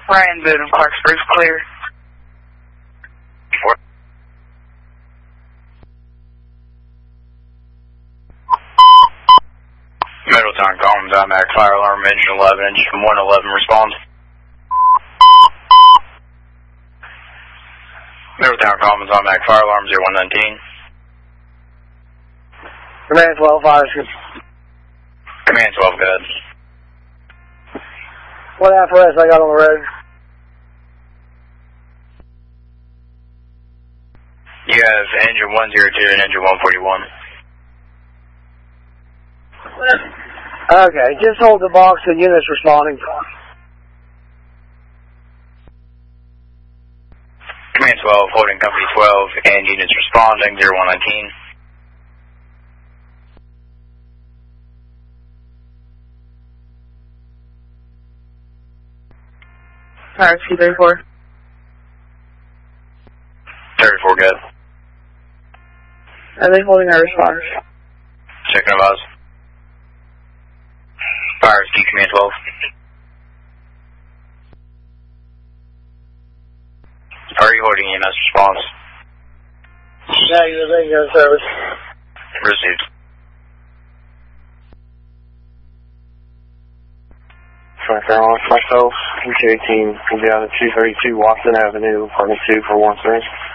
Ryan Boone, Clarksburg, clear. Middletown, Commons, IMAC, fire alarm, engine 11, engine 111, respond. Middletown, Commons, IMAC, fire alarm, 0119. Command 12, fire. Command 12, go ahead. What apparatus I got on the road? You have engine 102 and engine 141. Okay, just hold the box, the unit's responding. Command 12, holding company 12, and units responding, 0119. Fire, C-34. 34, good. Are they holding our responders? Checking of us. Fire, Ski Command 12. Are you holding EMS response? Negative, radio service. Received. Myself, EK18 will be out at 232 Watson Avenue, apartment 2 for 1 service.